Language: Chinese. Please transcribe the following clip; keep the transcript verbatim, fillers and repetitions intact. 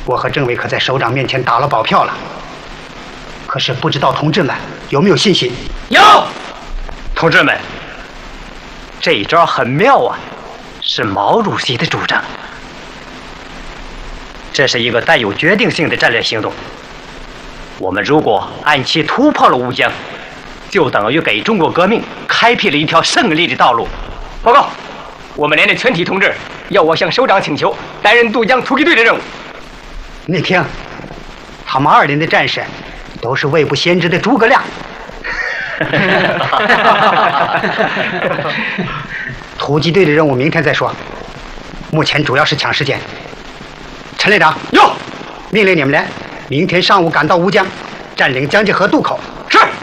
我和政委可在首长面前打了保票了。可是不知道同志们有没有信心？ 有，同志们，这一招很妙啊，是毛主席的主张。这是一个带有决定性的战略行动。我们如果按期突破了乌江，就等于给中国革命开辟了一条胜利的道路。报告，我们连的全体同志要我向首长请求担任渡江突击队的任务。 你听，他们二连的战士都是未卜先知的诸葛亮。突击队的任务明天再说，目前主要是抢时间。陈连长， 哟， 命令你们连明天上午赶到乌江，占领江界河渡口。